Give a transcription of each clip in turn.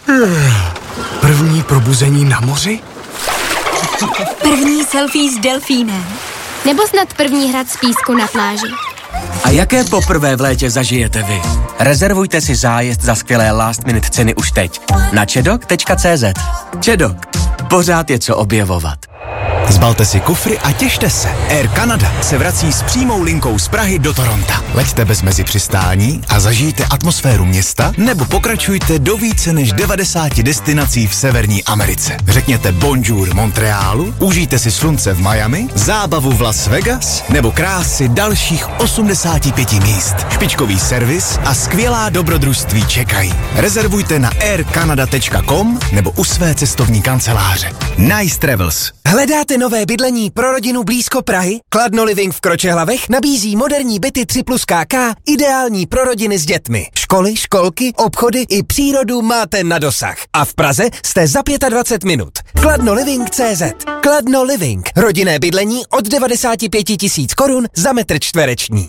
První probuzení na moři? První selfie s delfínem. Nebo snad první hrad z písku na pláži. A jaké poprvé v létě zažijete vy? Rezervujte si zájezd za skvělé last minute ceny už teď na čedok.cz. Čedok. Pořád je co objevovat. Zbalte si kufry a těšte se. Air Canada se vrací s přímou linkou z Prahy do Toronta. Leďte bez mezipřistání a zažijte atmosféru města, nebo pokračujte do více než 90 destinací v Severní Americe. Řekněte bonjour Montrealu, užijte si slunce v Miami, zábavu v Las Vegas nebo krásy dalších 85 míst. Špičkový servis a skvělá dobrodružství čekají. Rezervujte na aircanada.com nebo u své cestovní kanceláře. Nice Travels. Hledáte nové bydlení pro rodinu blízko Prahy? Kladno Living v Kročehlavech nabízí moderní byty 3+KK, ideální pro rodiny s dětmi. Školy, školky, obchody i přírodu máte na dosah. A v Praze jste za 25 minut. KladnoLiving.cz. Kladno Living. Rodinné bydlení od 95 000 korun za metr čtvereční.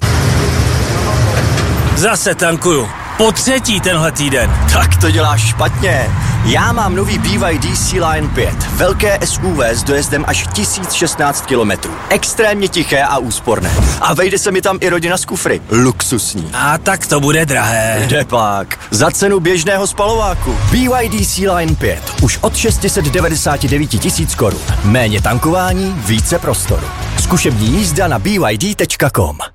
Zase tankuju. Po třetí tenhle týden. Tak to děláš špatně. Já mám nový BYD Sea-Line 5. Velké SUV s dojezdem až 1016 km. Extrémně tiché a úsporné. A vejde se mi tam i rodina z kufry. Luxusní. A tak to bude drahé. Kdepak. Za cenu běžného spalováku. BYD Sea-Line 5. Už od 699 000 korun. Méně tankování, více prostoru. Zkušební jízda na BYD.com.